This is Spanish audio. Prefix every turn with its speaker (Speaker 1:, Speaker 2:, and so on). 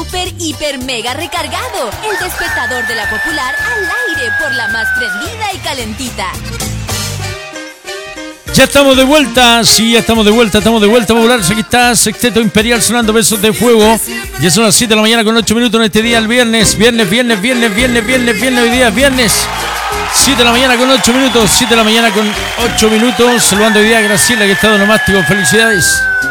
Speaker 1: super, hiper, mega recargado. El despertador de la Popular al aire por la más prendida y calentita.
Speaker 2: Ya estamos de vuelta, sí, estamos de vuelta, populares. Aquí está Sexteto Imperial sonando Besos de Fuego. Ya son las 7 de la mañana con 8 minutos en este día, el viernes. Hoy día es viernes. 7 de la mañana con 8 minutos, Saludando hoy día a Graciela, que está de onomástico. Felicidades.